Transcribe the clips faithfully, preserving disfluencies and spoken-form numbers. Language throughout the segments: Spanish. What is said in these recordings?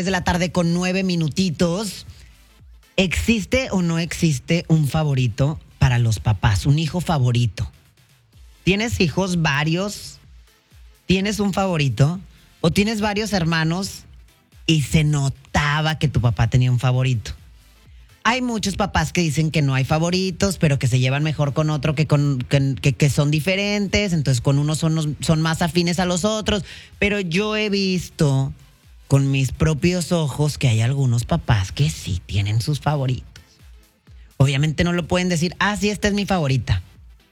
tres de la tarde con nueve minutitos. ¿Existe o no existe un favorito para los papás? Un hijo favorito. ¿Tienes hijos varios? ¿Tienes un favorito? ¿O tienes varios hermanos y se notaba que tu papá tenía un favorito? Hay muchos papás que dicen que no hay favoritos, pero que se llevan mejor con otro que con que, que, que son diferentes, entonces con unos son, son más afines a los otros. Pero yo he visto con mis propios ojos que hay algunos papás que sí tienen sus favoritos. Obviamente no lo pueden decir, ah, sí, esta es mi favorita.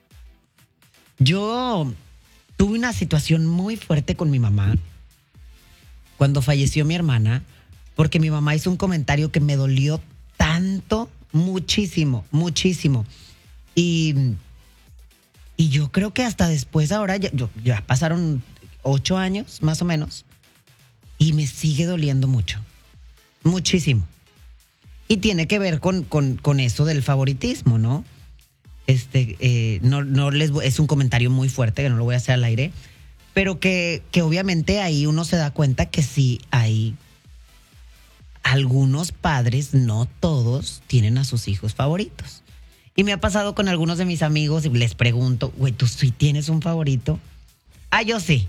Yo tuve una situación muy fuerte con mi mamá cuando falleció mi hermana, porque mi mamá hizo un comentario que me dolió tanto, muchísimo, muchísimo. Y, y yo creo que hasta después, ahora ya, yo, ya pasaron ocho años, más o menos, y me sigue doliendo mucho, muchísimo. Y tiene que ver con, con, con eso del favoritismo, ¿no? Este, eh, no, no les, es un comentario muy fuerte, que no lo voy a hacer al aire, pero que, que obviamente ahí uno se da cuenta que sí hay algunos padres, no todos, tienen a sus hijos favoritos. Y me ha pasado con algunos de mis amigos y les pregunto, güey, ¿tú sí tienes un favorito? Ah, yo sí.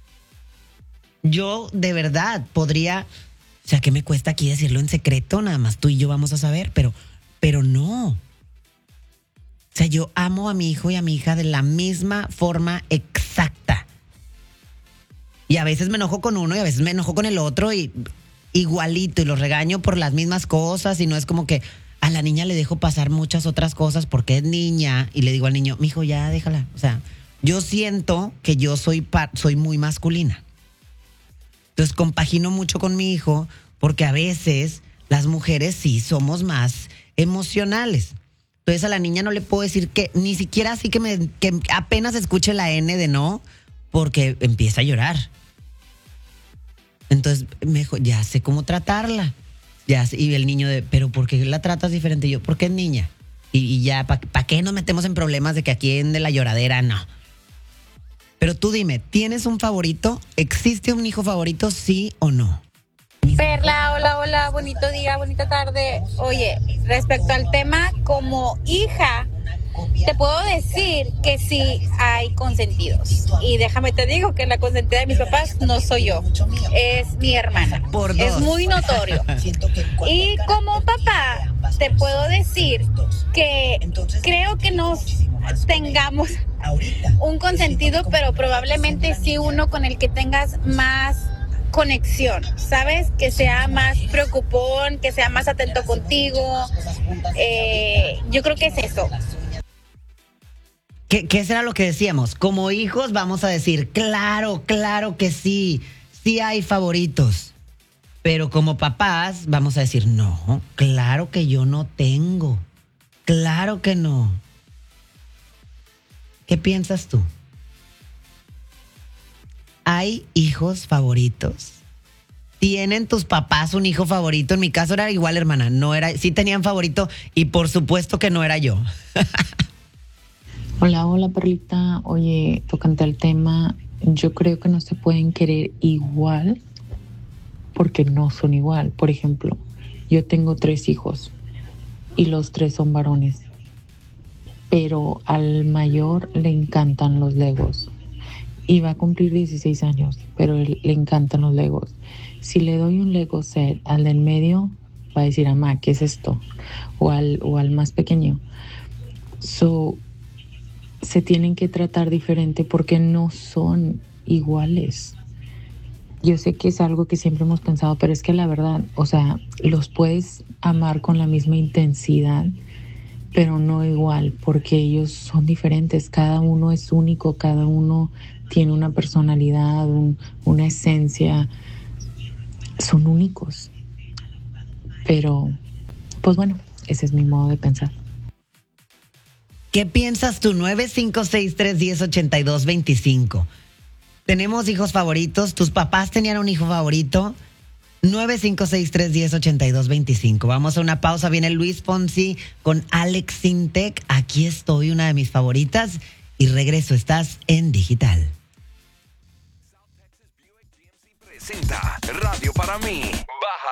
Yo de verdad podría, o sea, ¿qué me cuesta aquí decirlo en secreto? Nada más tú y yo vamos a saber, pero, pero no. O sea, yo amo a mi hijo y a mi hija de la misma forma exacta. Y a veces me enojo con uno y a veces me enojo con el otro y igualito, y los regaño por las mismas cosas, y no es como que a la niña le dejo pasar muchas otras cosas porque es niña y le digo al niño, mijo, ya déjala. O sea, yo siento que yo soy, pa- soy muy masculina. Entonces compagino mucho con mi hijo porque a veces las mujeres sí somos más emocionales. Entonces a la niña no le puedo decir que, ni siquiera así que, me, que apenas escuche la N de no, porque empieza a llorar. Entonces me dijo, ya sé cómo tratarla. Ya sé. Y el niño de, pero ¿por qué la tratas diferente? Y yo, porque es niña. Y, y ya, ¿para pa qué nos metemos en problemas de que aquí en de la lloradera? No. Pero tú dime, ¿tienes un favorito? ¿Existe un hijo favorito, sí o no? Perla, hola, hola, bonito día, bonita tarde. Oye, respecto al tema, como hija, te puedo decir que sí hay consentidos. Y déjame te digo que la consentida de mis papás no soy yo, es mi hermana. Por dos. Es muy notorio. Y como papá, te puedo decir que creo que no tengamos un consentido, pero probablemente sí uno con el que tengas más conexión, ¿sabes? Que sea más preocupón, que sea más atento contigo. Eh, yo creo que es eso. ¿Qué, ¿Qué será lo que decíamos? Como hijos vamos a decir, claro, claro que sí, sí hay favoritos. Pero como papás vamos a decir, no, claro que yo no tengo, claro que no. ¿Qué piensas tú? ¿Hay hijos favoritos? ¿Tienen tus papás un hijo favorito? En mi caso era igual, hermana. No era, sí tenían favorito y por supuesto que no era yo. Hola, hola, Perlita. Oye, tocante al tema, yo creo que no se pueden querer igual porque no son igual. Por ejemplo, yo tengo tres hijos y los tres son varones, pero al mayor le encantan los Legos. Y va a cumplir dieciséis años, pero él, le encantan los Legos. Si le doy un Lego set al del medio, va a decir, mamá, ¿qué es esto? O al, o al más pequeño. So, se tienen que tratar diferente porque no son iguales. Yo sé que es algo que siempre hemos pensado, pero es que la verdad, o sea, los puedes amar con la misma intensidad, pero no igual, porque ellos son diferentes. Cada uno es único, cada uno tiene una personalidad, un, una esencia. Son únicos. Pero, pues bueno, ese es mi modo de pensar. ¿Qué piensas tú? nueve cinco seis tres uno cero ocho dos dos cinco. ¿Tenemos hijos favoritos? ¿Tus papás tenían un hijo favorito? nueve cinco seis tres uno cero ocho dos dos cinco. Vamos a una pausa. Viene Luis Fonsi con Alex Sintek. Aquí estoy, una de mis favoritas. Y regreso. Estás en Digital. Presenta Radio para mí. Baja